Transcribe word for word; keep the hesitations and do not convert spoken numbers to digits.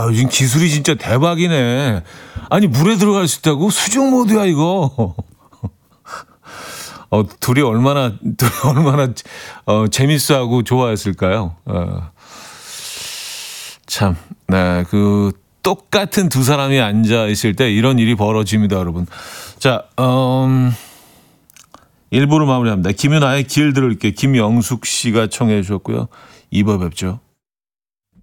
요즘 기술이 진짜 대박이네. 아니, 물에 들어갈 수 있다고? 수중 모드야, 이거. 어, 둘이 얼마나, 둘이 얼마나, 어, 재밌어하고 좋아했을까요? 어. 참, 네, 그, 똑같은 두 사람이 앉아 있을 때 이런 일이 벌어집니다, 여러분. 자, 음, 일 부를 마무리합니다. 김윤아의 길 들을게. 김영숙 씨가 청해 주셨고요. 이 부 뵙죠.